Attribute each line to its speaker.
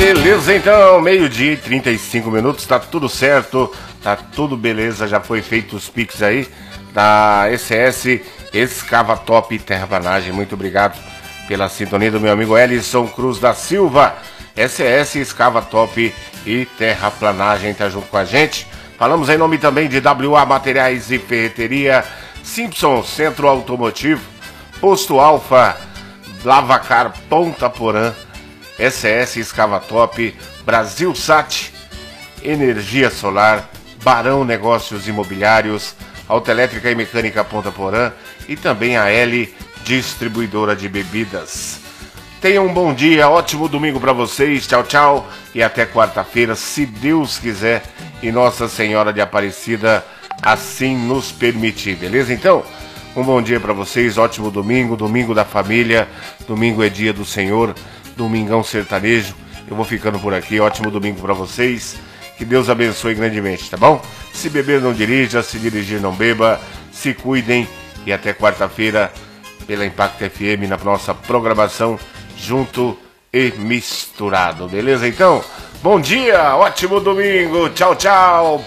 Speaker 1: Beleza, então, meio-dia e 35 minutos, tá tudo certo, tá tudo beleza, já foi feito os pics aí da SS Escava Top Terraplanagem. Muito obrigado pela sintonia do meu amigo Ellison Cruz da Silva. SS Escava Top e Terraplanagem tá junto com a gente. Falamos em nome também de WA Materiais e Ferreteria, Simpson Centro Automotivo, Posto Alfa, Lavacar Ponta Porã, SS Escava Top, Brasil Sat, Energia Solar, Barão Negócios Imobiliários, Autoelétrica e Mecânica Ponta Porã e também a L Distribuidora de Bebidas. Tenham um bom dia, ótimo domingo para vocês, tchau, tchau, e até quarta-feira, se Deus quiser e Nossa Senhora de Aparecida assim nos permitir, beleza? Então, um bom dia para vocês, ótimo domingo, domingo da família, domingo é dia do Senhor, domingão sertanejo. Eu vou ficando por aqui, ótimo domingo para vocês, que Deus abençoe grandemente, tá bom? Se beber não dirija, se dirigir não beba, se cuidem e até quarta-feira pela Impacto FM na nossa programação Junto e Misturado, beleza? Então, bom dia, ótimo domingo, tchau, tchau.